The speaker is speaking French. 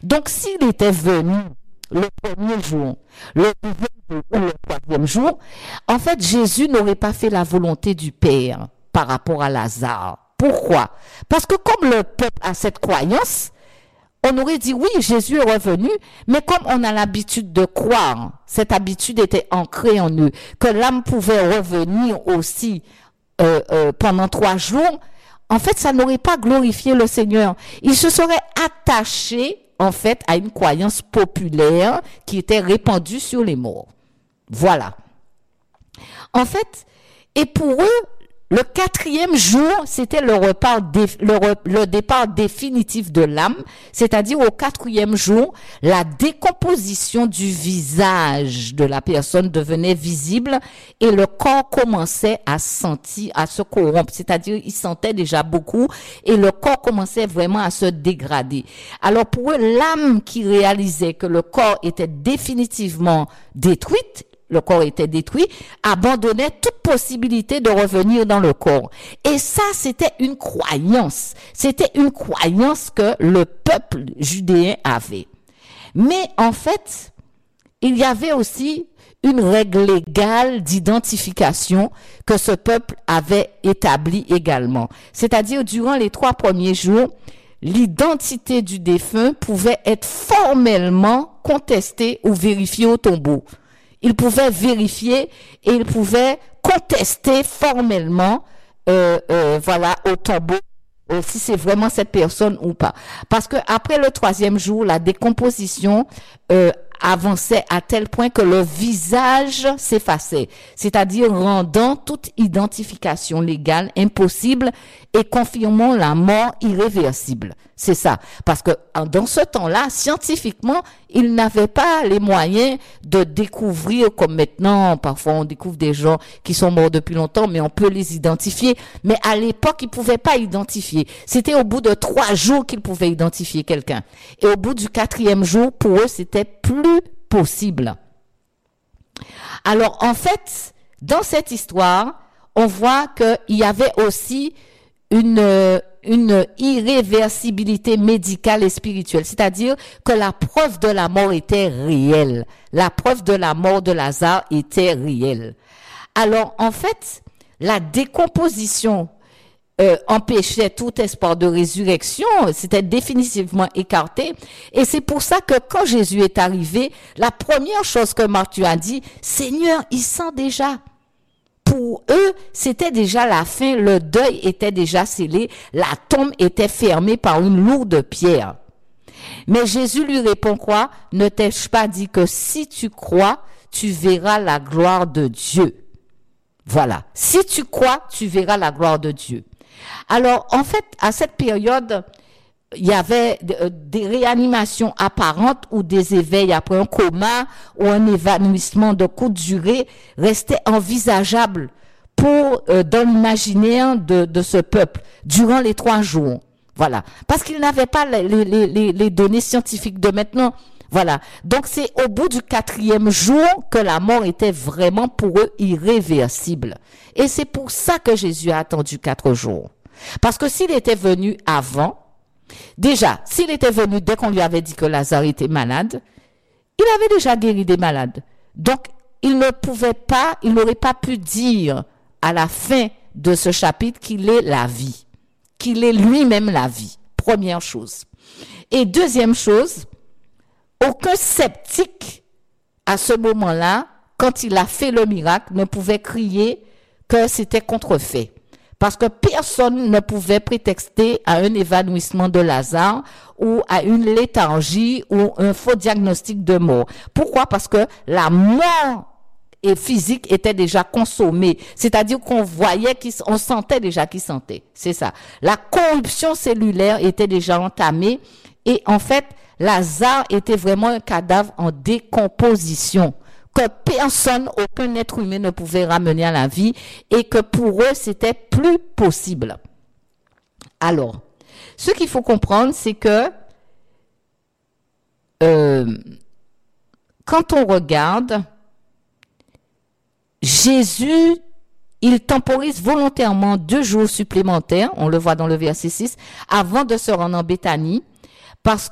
Donc, s'il était venu le premier jour, le deuxième jour ou le troisième jour, en fait, Jésus n'aurait pas fait la volonté du Père par rapport à Lazare. Pourquoi? Parce que comme le peuple a cette croyance, on aurait dit oui, Jésus est revenu, mais comme on a l'habitude de croire, cette habitude était ancrée en eux, que l'âme pouvait revenir aussi pendant 3 jours, en fait, ça n'aurait pas glorifié le Seigneur. Il se serait attaché, en fait, à une croyance populaire qui était répandue sur les morts. Voilà. En fait, et pour eux, le 4e jour, c'était le départ définitif de l'âme, c'est-à-dire au 4e jour, la décomposition du visage de la personne devenait visible et le corps commençait à se corrompre, c'est-à-dire il sentait déjà beaucoup et le corps commençait vraiment à se dégrader. Alors pour eux, l'âme qui réalisait que le corps était définitivement détruite, le corps était détruit, abandonnait toute possibilité de revenir dans le corps. Et ça, c'était une croyance. C'était une croyance que le peuple judéen avait. Mais en fait, il y avait aussi une règle légale d'identification que ce peuple avait établie également. C'est-à-dire, durant les 3 premiers jours, l'identité du défunt pouvait être formellement contestée ou vérifiée au tombeau. Il pouvait vérifier et il pouvait contester formellement, voilà, au tombeau, si c'est vraiment cette personne ou pas. Parce que après le 3e jour, la décomposition avançait à tel point que le visage s'effaçait, c'est-à-dire rendant toute identification légale impossible et confirmant la mort irréversible. C'est ça. Parce que dans ce temps-là, scientifiquement, ils n'avaient pas les moyens de découvrir, comme maintenant, parfois on découvre des gens qui sont morts depuis longtemps, mais on peut les identifier. Mais à l'époque, ils pouvaient pas identifier. C'était au bout de 3 jours qu'ils pouvaient identifier quelqu'un. Et au bout du 4e jour, pour eux, c'était plus possible. Alors, en fait, dans cette histoire, on voit qu'il y avait aussi une irréversibilité médicale et spirituelle, c'est-à-dire que la preuve de la mort était réelle. La preuve de la mort de Lazare était réelle. Alors, en fait, la décomposition empêchait tout espoir de résurrection, c'était définitivement écarté. Et c'est pour ça que quand Jésus est arrivé, la première chose que Matthieu a dit, Seigneur, il sent déjà. Pour eux, c'était déjà la fin, le deuil était déjà scellé, la tombe était fermée par une lourde pierre. Mais Jésus lui répond quoi? Ne t'ai-je pas dit que si tu crois, tu verras la gloire de Dieu? Voilà. Si tu crois, tu verras la gloire de Dieu. Alors, en fait, à cette période, il y avait des réanimations apparentes ou des éveils après un coma ou un évanouissement de courte durée restaient envisageables dans l'imaginaire de ce peuple durant les 3 jours. Voilà. Parce qu'ils n'avaient pas les données scientifiques de maintenant. Voilà. Donc, c'est au bout du 4e jour que la mort était vraiment pour eux irréversible. Et c'est pour ça que Jésus a attendu 4 jours. Parce que s'il était venu avant, déjà, s'il était venu dès qu'on lui avait dit que Lazare était malade, il avait déjà guéri des malades. Donc, il n'aurait pas pu dire à la fin de ce chapitre qu'il est la vie, qu'il est lui-même la vie. Première chose. Et deuxième chose, aucun sceptique à ce moment-là, quand il a fait le miracle, ne pouvait crier que c'était contrefait. Parce que personne ne pouvait prétexter à un évanouissement de Lazare ou à une léthargie ou un faux diagnostic de mort. Pourquoi? Parce que la mort physique était déjà consommée. C'est-à-dire qu'on voyait on sentait déjà qu'il sentait. C'est ça. La corruption cellulaire était déjà entamée et en fait, Lazare était vraiment un cadavre en décomposition. Que personne, aucun être humain ne pouvait ramener à la vie et que pour eux, c'était plus possible. Alors, ce qu'il faut comprendre, c'est que quand on regarde, Jésus, il temporise volontairement 2 jours supplémentaires, on le voit dans le verset 6, avant de se rendre en Béthanie, parce